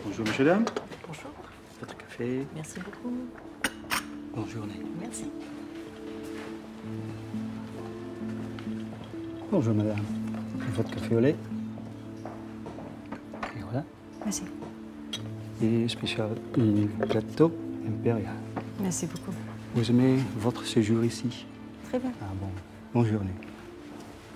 Bonjour, monsieur, dame. Bonjour. Votre café. Merci beaucoup. Bonne journée. Merci. Bonjour, madame. Votre café au lait. Et voilà. Merci. Et spécial, un gâteau impérial. Merci beaucoup. Vous aimez votre séjour ici? Très bien. Ah bon. Bonne journée.